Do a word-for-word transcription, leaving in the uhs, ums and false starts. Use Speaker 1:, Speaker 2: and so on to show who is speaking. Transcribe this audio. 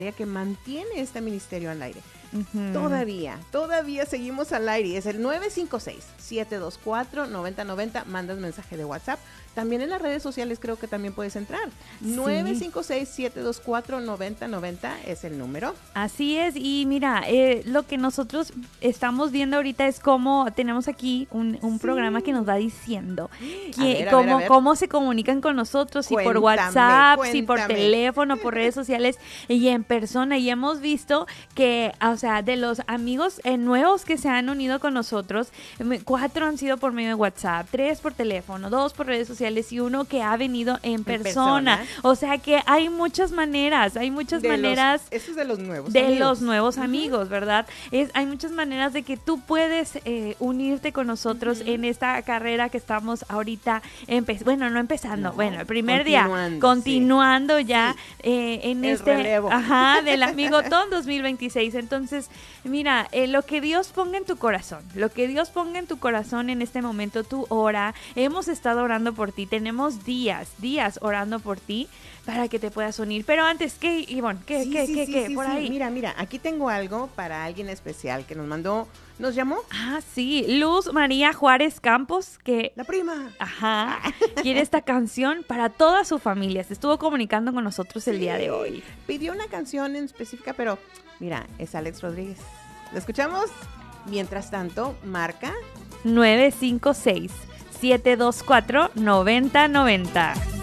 Speaker 1: que mantiene este ministerio al aire.
Speaker 2: Uh-huh.
Speaker 1: Todavía, todavía seguimos al aire. Es el nueve cinco seis, siete dos cuatro, nueve cero nueve cero. Mandas mensaje de WhatsApp. También en las redes sociales creo que también puedes entrar. Sí. nueve cinco seis, siete dos cuatro, nueve cero nueve cero es el número.
Speaker 2: Así es. Y mira, eh, lo que nosotros estamos viendo ahorita es cómo tenemos aquí un, un sí. programa que nos va diciendo que,
Speaker 1: ver,
Speaker 2: cómo,
Speaker 1: ver, ver.
Speaker 2: cómo se comunican con nosotros, si
Speaker 1: Cuéntame,
Speaker 2: por WhatsApp,
Speaker 1: cuéntame.
Speaker 2: si por teléfono, por redes sociales y en persona. Y hemos visto que, o sea, de los amigos eh, nuevos que se han unido con nosotros, cuatro han sido por medio de WhatsApp, tres por teléfono, dos por redes sociales y uno que ha venido en persona. en persona. O sea que hay muchas maneras, hay muchas
Speaker 1: de
Speaker 2: maneras.
Speaker 1: Los, eso es de los nuevos
Speaker 2: De
Speaker 1: amigos.
Speaker 2: los nuevos
Speaker 1: uh-huh.
Speaker 2: amigos, ¿verdad? Es, hay muchas maneras de que tú puedes eh, unirte con nosotros uh-huh. en esta carrera que estamos ahorita, empe- bueno, no empezando, no, bueno, el primer día, continuando sí. ya
Speaker 1: sí.
Speaker 2: eh, en
Speaker 1: el
Speaker 2: este,
Speaker 1: relevo.
Speaker 2: ajá, del Amigotón dos mil veintiséis. Entonces, mira, eh, lo que Dios ponga en tu corazón, lo que Dios ponga en tu corazón en este momento, tú ora. Hemos estado orando por ti, tenemos días, días orando por ti para que te puedas unir. Pero antes, ¿qué, Ivonne? ¿Qué,
Speaker 1: sí,
Speaker 2: qué,
Speaker 1: sí,
Speaker 2: qué,
Speaker 1: sí,
Speaker 2: qué?
Speaker 1: Sí,
Speaker 2: por
Speaker 1: sí.
Speaker 2: ahí.
Speaker 1: Mira, mira, aquí tengo algo para alguien especial que nos mandó, ¿nos llamó?
Speaker 2: Ah, sí, Luz María Juárez Campos, que...
Speaker 1: La prima.
Speaker 2: Ajá, quiere esta canción para toda su familia. Se estuvo comunicando con nosotros el
Speaker 1: sí.
Speaker 2: día de hoy.
Speaker 1: Pidió una canción en específica, pero mira, es Alex Rodríguez. ¿La escuchamos? Mientras tanto, marca
Speaker 2: nueve cinco seis, siete dos cuatro, nueve cero nueve cero.